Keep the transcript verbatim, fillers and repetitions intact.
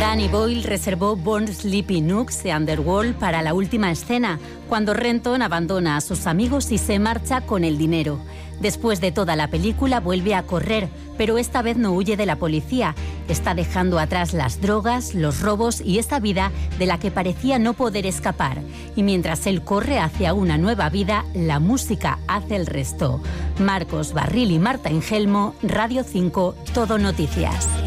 Danny Boyle reservó Born Sleepy Nooks de Underworld para la última escena, cuando Renton abandona a sus amigos y se marcha con el dinero. Después de toda la película vuelve a correr, pero esta vez no huye de la policía. Está dejando atrás las drogas, los robos y esta vida de la que parecía no poder escapar. Y mientras él corre hacia una nueva vida, la música hace el resto. Marcos Barril y Marta Engelmo, Radio cinco, Todo Noticias.